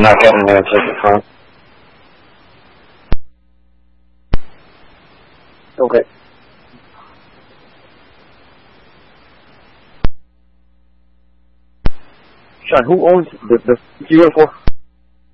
not getting there, take your time. Okay. Sean, who owns the 04?